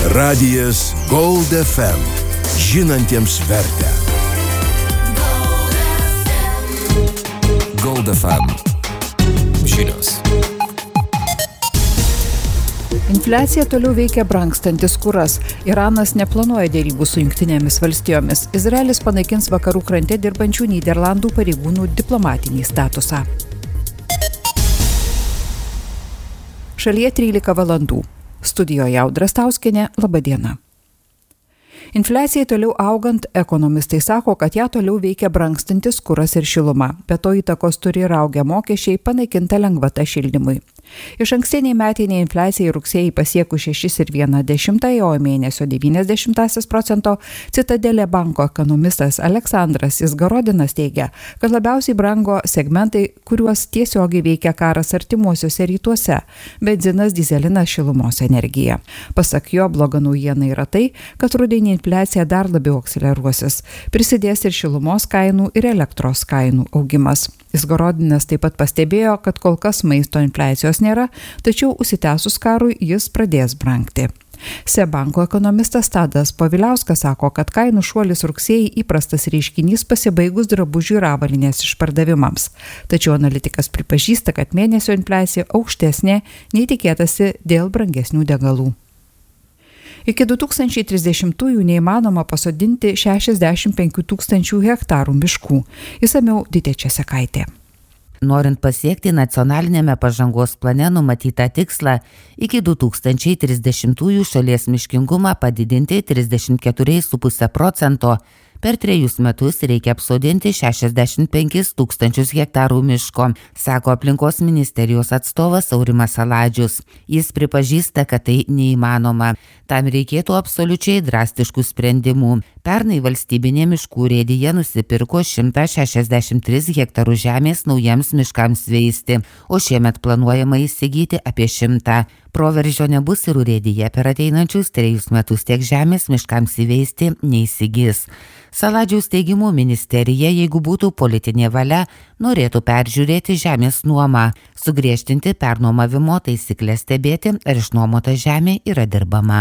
Radijas Gold FM. Žinantiems vertę. Gold FM. Žinios. Infliacija toliau veikia brangstantis kuras. Iranas neplanuoja derybų su Jungtinėmis valstijomis. Izraelis panaikins vakarų krante dirbančių Nyderlandų pareigūnų diplomatinį statusą. Šalyje 13 valandų. Studijoje Audra Stauskienė, laba diena. Infliacijai toliau augant, ekonomistai sako, kad ją toliau veikia brangstantis kuras ir šiluma. Be to įtakos turi ir augę mokesčiai, panaikinta lengvata šildymui. Iš ankstiniai metiniai infliacijai rugsėjai pasiekų 6,1%, o mėnesio 0,9%, Citadelė banko ekonomistas Aleksandras Izgorodinas teigia, kad labiausiai brango segmentai, kuriuos tiesiogiai veikia karas artimuosiuose rytuose – benzinas, dyzelinas, šilumos energija. Pasak jo, bloga naujiena yra tai, kad rudenį infliacija dar labiau akseleruosis. Prisidės ir šilumos kainų ir elektros kainų augimas. Izgorodinas taip pat pastebėjo, kad kol kas maisto infliacijos nėra, tačiau užsitęsus karui jis pradės brangti. SEB banko ekonomistas Tadas Poviliauskas sako, kad kainų šuolis rugsėjį įprastas reiškinys pasibaigus drabužių ir avalynės išpardavimams. Tačiau analitikas pripažįsta, kad mėnesio infliacija aukštesnė nei tikėtasi dėl brangesnių degalų. Iki 2030-ųjų neįmanoma pasodinti 65 000 hektarų miškų. Išsamiau Ditė Česekaitė. Norint pasiekti nacionalinėme pažangos plane numatytą tikslą, iki 2030-ųjų šalies miškingumą padidinti 34,5%, per 3 metus reikia apsodinti 65 000 hektarų miško, sako aplinkos ministerijos atstovas Aurimas Saladžius. Jis pripažįsta, kad tai neįmanoma. Tam reikėtų absoliučiai drastiškų sprendimų. Pernai valstybinė miškų urėdija nusipirko 163 hektarų žemės naujiems miškams veisti, o šiemet planuojama įsigyti apie 100. Proveržio nebus ir urėdija per ateinančius 3 metus tiek žemės miškams įveisti neįsigys. Saladžiaus teigimu, ministerija, jeigu būtų politinė valia, norėtų peržiūrėti žemės nuomą, sugriežtinti pernuomavimo taisyklės, stebėti, ar išnuomota žemė yra dirbama.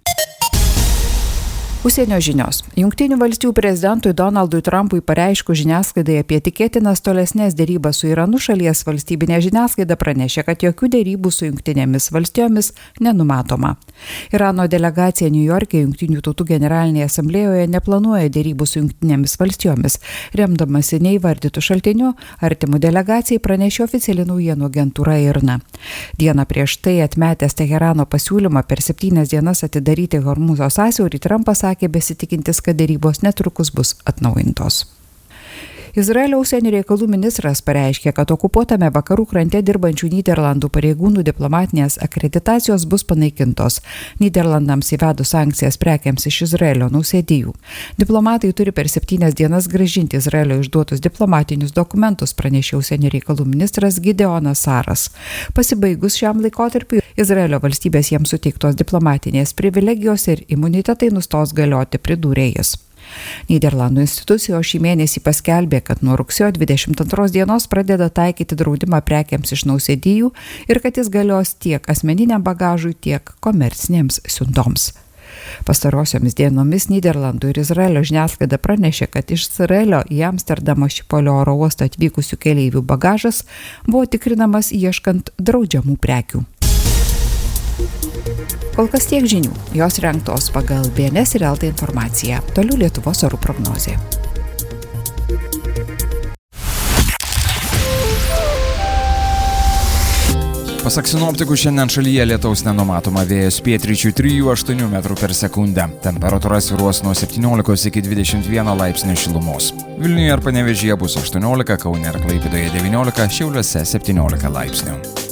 Užsienio žinios. Jungtinių valstijų prezidentui Donaldui Trumpui pareiškus žiniasklaidai apie tikėtinas tolesnės derybas su Iranu, šalies valstybinė žiniasklaida pranešė, kad jokių derybų su Jungtinėmis valstijomis nenumatoma. Irano delegacija Niujorke Jungtinių tautų generalinėje asamblėjoje neplanuoja derybų su Jungtinėmis valstijomis. Remdamasi neįvardytų šaltinių, artimų delegacijai pranešė oficiali naujienų agentūra IRNA. Dieną prieš tai atmetęs Teherano pasiūlymą per 7 dienas atidaryti Hormūzo sąsiaurį, Trumpas sakė besitikintis, kad derybos netrukus bus atnaujintos. Izraelio užsienio reikalų ministras pareiškė, kad okupuotame vakarų krante dirbančių Nyderlandų pareigūnų diplomatinės akreditacijos bus panaikintos. Nyderlandams įvedus sankcijas prekiams iš Izraelio nausėdijų. Diplomatai turi per 7 dienas grąžinti Izraelio išduotus diplomatinius dokumentus, pranešė užsienio reikalų ministras Gideonas Saras. Pasibaigus šiam laikotarpiui, Izraelio valstybės jiems suteiktos diplomatinės privilegijos ir imunitetai nustos galioti, pridūrė jis. Nyderlandų institucijos šį mėnesį paskelbė, kad nuo rugsėjo 22 dienos pradeda taikyti draudimą prekiams iš nausėdijų ir kad jis galios tiek asmeniniam bagažui, tiek komercinėms siuntoms. Pastarosiomis dienomis Nyderlandų ir Izraelio žiniasklaida pranešė, kad iš Izraelio į Amsterdamo Šipolio oro uostą atvykusių keleivių bagažas buvo tikrinamas ieškant draudžiamų prekių. Kol kas tiek žinių, jos rengtos pagal BNS ir LT informaciją. Toliau Lietuvos orų prognozė. Pasak sinoptikų, šiandien šalyje lietaus nenumatoma, vėjas pietryčių 3–8 metrų per sekundę. Temperatūra svyruos nuo 17 iki 21 laipsnių šilumos. Vilniuje ir Panevėžyje bus 18, Kaune ir Klaipėdoje 19, Šiauliuose 17 laipsnių.